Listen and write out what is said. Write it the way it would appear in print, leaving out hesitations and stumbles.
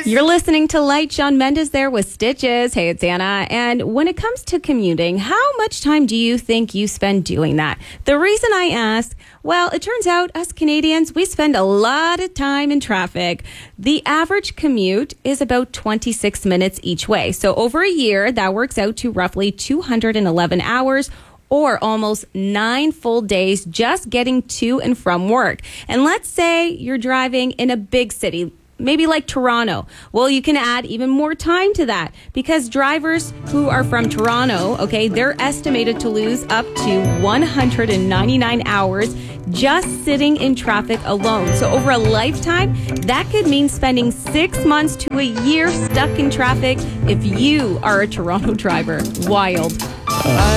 You're listening to Light. Shawn Mendes there with Stitches. Hey, it's Anna. And when it comes to commuting, how much time do you think you spend doing that? The reason I ask, well, it turns out us Canadians, we spend a lot of time in traffic. The average commute is about 26 minutes each way. So over a year, that works out to roughly 211 hours or almost 9 full days just getting to and from work. And let's say you're driving in a big city, maybe like Toronto. Well, you can add even more time to that because drivers who are from Toronto, okay, they're estimated to lose up to 199 hours just sitting in traffic alone. So over a lifetime, that could mean spending 6 months to a year stuck in traffic if you are a Toronto driver. Wild.